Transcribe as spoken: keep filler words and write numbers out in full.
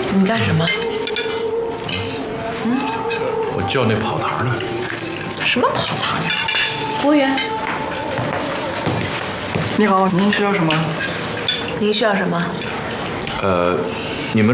你干什么？ 嗯，我叫那跑堂的。 什么跑堂？服务员。 你好，您需要什么？ 您需要什么？ 呃。